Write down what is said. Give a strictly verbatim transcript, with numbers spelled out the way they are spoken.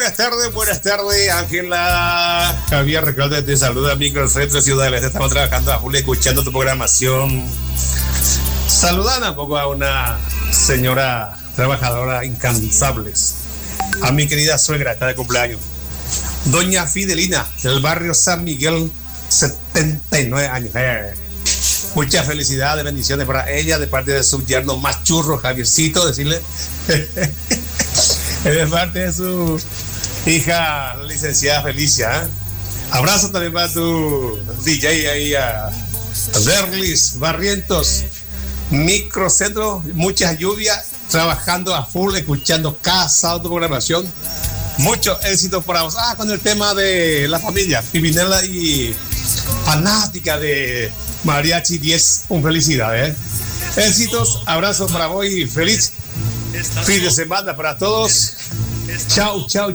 buenas tardes, buenas tardes, Ángela. Javier, recuerda, te saluda Microcentro Ciudad del Este. Estamos trabajando a full, escuchando tu programación. Saludando un poco a una señora trabajadora incansables. A mi querida suegra, está de cumpleaños. Doña Fidelina, del barrio San Miguel, setenta y nueve años. Eh. Muchas felicidades, bendiciones para ella, de parte de su yerno más churro, Javiercito, decirle. De parte de su hija, la licenciada Felicia. ¿eh? Abrazo también para tu D J ahí, a Derlis Barrientos. Microcentro, muchas lluvias, trabajando a full, escuchando cada sábado tu programación. Mucho éxito para vos. Ah, con el tema de la familia, Pipinela y fanática de Mariachi diez, con felicidades. ¿eh? Éxitos, abrazos para vos y feliz fin de semana para todos. Chao, chao.